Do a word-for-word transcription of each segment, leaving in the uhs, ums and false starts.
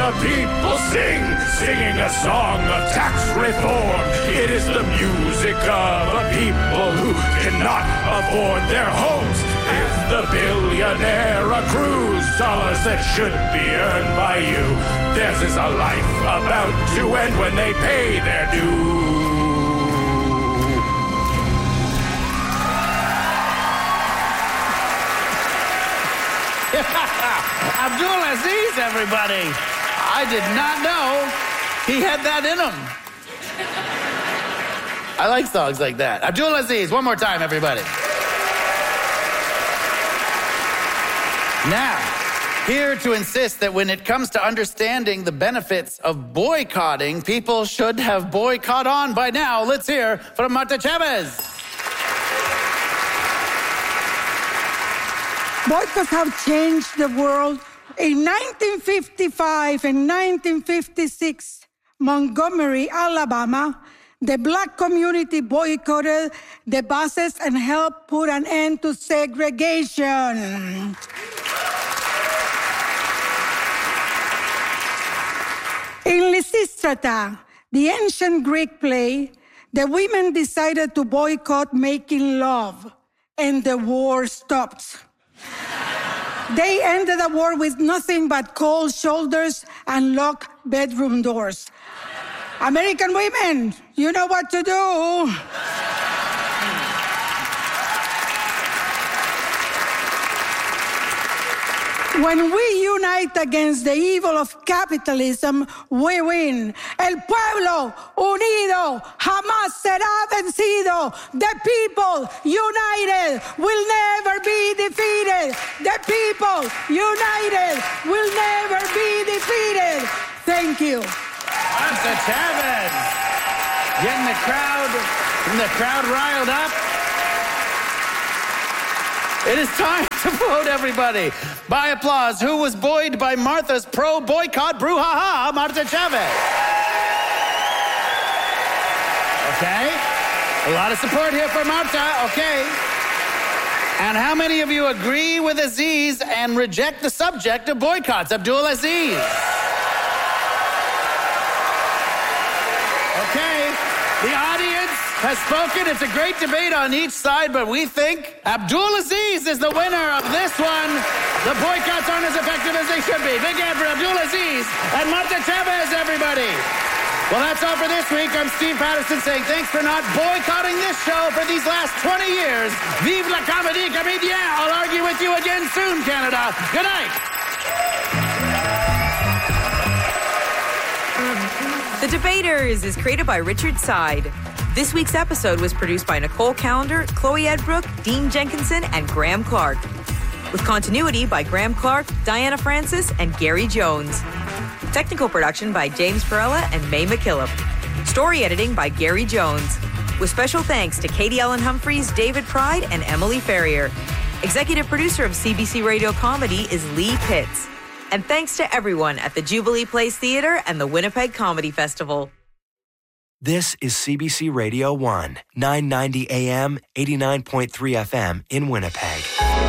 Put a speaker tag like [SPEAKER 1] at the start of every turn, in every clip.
[SPEAKER 1] the people sing, singing a song of tax reform. It is the music of a people who cannot afford their homes. If the billionaire accrues dollars that should be earned by you, theirs is a life about to end when they pay their due.
[SPEAKER 2] Abdul Aziz, everybody. I did not know he had that in him. I like songs like that. Abdul Aziz, one more time, everybody. Now, here to insist that when it comes to understanding the benefits of boycotting, people should have boycott on by now. Let's hear from Marta Chavez.
[SPEAKER 3] Boycotts have changed the world. In nineteen fifty-five and nineteen fifty-six, Montgomery, Alabama, the black community boycotted the buses and helped put an end to segregation. In Lysistrata, the ancient Greek play, the women decided to boycott making love, and the war stopped. They ended the war with nothing but cold shoulders and locked bedroom doors. American women, you know what to do. When we unite against the evil of capitalism, we win. El pueblo unido jamás será vencido. The people united will never be defeated. The people united will never be defeated. Thank you.
[SPEAKER 2] Marta Chavez, getting the crowd, getting the crowd riled up. It is time to vote, everybody. By applause, who was buoyed by Martha's pro-boycott brouhaha? Marta Chavez. Okay. A lot of support here for Marta. Okay. And how many of you agree with Aziz and reject the subject of boycotts? Abdul Aziz. Okay. The audience has spoken. It's a great debate on each side, but we think Abdul Aziz is the winner of this one. The boycotts aren't as effective as they should be. Big hand for Abdul Aziz and Marta Chavez, everybody. Well, that's all for this week. I'm Steve Patterson saying thanks for not boycotting this show for these last twenty years. Vive la comédie comédien. I'll argue with you again soon, Canada. Good night.
[SPEAKER 4] The Debaters is created by Richard Side. This week's episode was produced by Nicole Callender, Chloe Edbrook, Dean Jenkinson, and Graham Clark. With continuity by Graham Clark, Diana Francis, and Gary Jones. Technical production by James Perella and May McKillop. Story editing by Gary Jones. With special thanks to Katie Ellen Humphreys, David Pride, and Emily Ferrier. Executive producer of C B C Radio Comedy is Lee Pitts. And thanks to everyone at the Jubilee Place Theatre and the Winnipeg Comedy Festival.
[SPEAKER 5] This is C B C Radio one, nine ninety A M, eighty-nine point three F M in Winnipeg.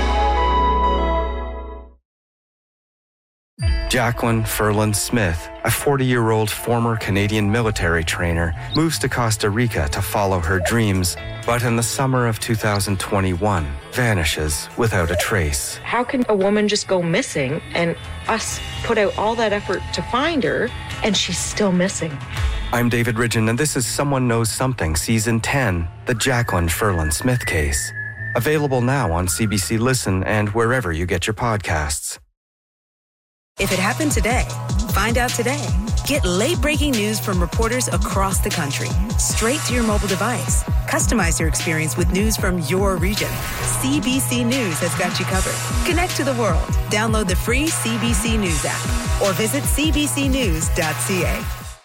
[SPEAKER 6] Jacqueline Ferland Smith, a forty-year-old former Canadian military trainer, moves to Costa Rica to follow her dreams, but in the summer of two thousand twenty-one, vanishes without a trace.
[SPEAKER 7] How can a woman just go missing and us put out all that effort to find her and she's still missing?
[SPEAKER 6] I'm David Ridgen, and this is Someone Knows Something, Season ten, The Jacqueline Ferland Smith Case. Available now on C B C Listen and wherever you get your podcasts.
[SPEAKER 8] If it happened today, find out today. Get late-breaking news from reporters across the country, straight to your mobile device. Customize your experience with news from your region. C B C News has got you covered. Connect to the world. Download the free C B C News app or visit c b c news dot c a.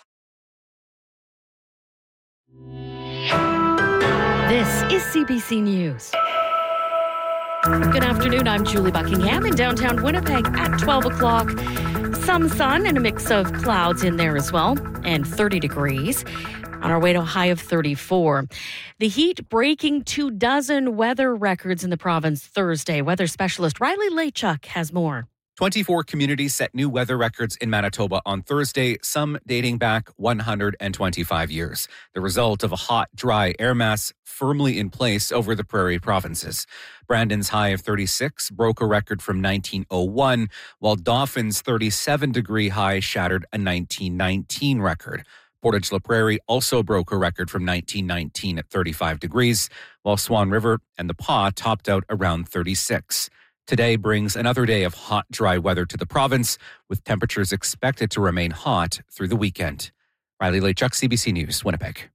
[SPEAKER 9] This is C B C News. Good afternoon, I'm Julie Buckingham in downtown Winnipeg at twelve o'clock. Some sun and a mix of clouds in there as well, and thirty degrees. On our way to a high of thirty-four. The heat breaking two dozen weather records in the province Thursday. Weather specialist Riley Lachuk has more.
[SPEAKER 10] twenty-four communities set new weather records in Manitoba on Thursday, some dating back one hundred twenty-five years. The result of a hot, dry air mass firmly in place over the prairie provinces. Brandon's high of thirty-six broke a record from nineteen oh one, while Dawfin's thirty-seven degree high shattered a nineteen nineteen record. Portage La Prairie also broke a record from nineteen nineteen at thirty-five degrees, while Swan River and the Pas topped out around thirty-six. Today brings another day of hot, dry weather to the province, with temperatures expected to remain hot through the weekend. Riley Lechuk, C B C News, Winnipeg.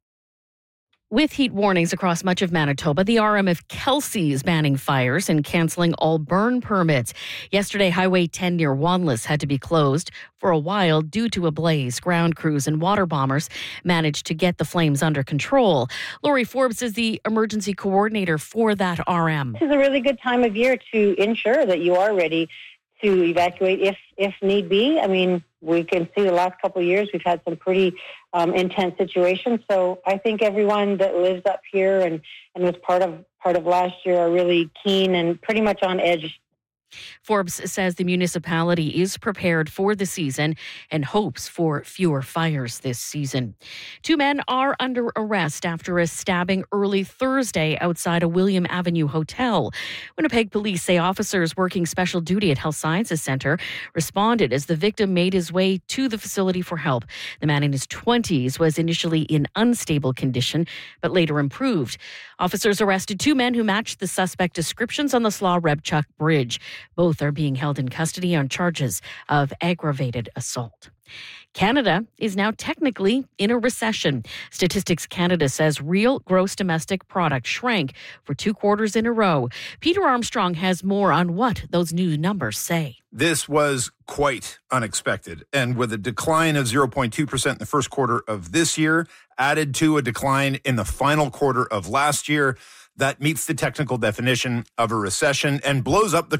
[SPEAKER 9] With heat warnings across much of Manitoba, the R M F Kelsey is banning fires and cancelling all burn permits. Yesterday, Highway ten near Wanlis had to be closed for a while due to a blaze. Ground crews and water bombers managed to get the flames under control. Lori Forbes is the emergency coordinator for that R M.
[SPEAKER 11] This is a really good time of year to ensure that you are ready to evacuate if if need be. I mean, we can see the last couple of years we've had some pretty um, intense situations. So I think everyone that lives up here and, and was part of part of last year are really keen and pretty much on edge.
[SPEAKER 9] Forbes says the municipality is prepared for the season and hopes for fewer fires this season. Two men are under arrest after a stabbing early Thursday outside a William Avenue hotel. Winnipeg police say officers working special duty at Health Sciences Centre responded as the victim made his way to the facility for help. The man in his twenties was initially in unstable condition, but later improved. Officers arrested two men who matched the suspect descriptions on the Slaw-Rebchuk Bridge. Both are being held in custody on charges of aggravated assault. Canada is now technically in a recession. Statistics Canada says real gross domestic product shrank for two quarters in a row. Peter Armstrong has more on what those new numbers say.
[SPEAKER 12] This was quite unexpected. And with a decline of zero point two percent in the first quarter of this year, added to a decline in the final quarter of last year, that meets the technical definition of a recession and blows up the